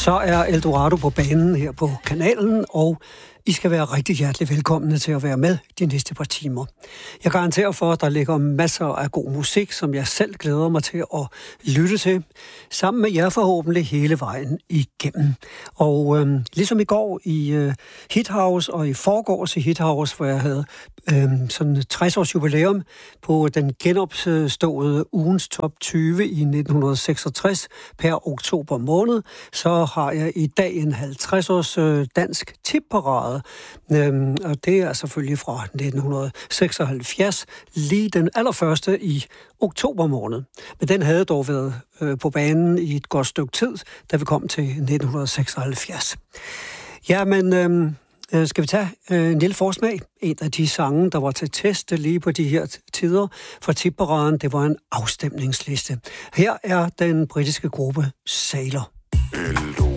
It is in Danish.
Så er Eldorado på banen her på kanalen, og I skal være rigtig hjertelig velkomne til at være med de næste par timer. Jeg garanterer for, at der ligger masser af god musik, som jeg selv glæder mig til at lytte til, sammen med jer forhåbentlig hele vejen igennem. Og ligesom i går i Hithouse og i forgårs i Hithouse, hvor jeg havde sådan 60-års jubilæum på den genopståede ugens top 20 i 1966 per oktober måned, så har jeg i dag en 50-års dansk tipparade. Og det er selvfølgelig fra 1976, lige den allerførste i oktober måned. Men den havde dog været på banen i et godt stykke tid, da vi kom til 1976. Ja, men skal vi tage en lille forsmag? En af de sange, der var til test lige på de her tider fra tipparaden, det var en afstemningsliste. Her er den britiske gruppe Sailor.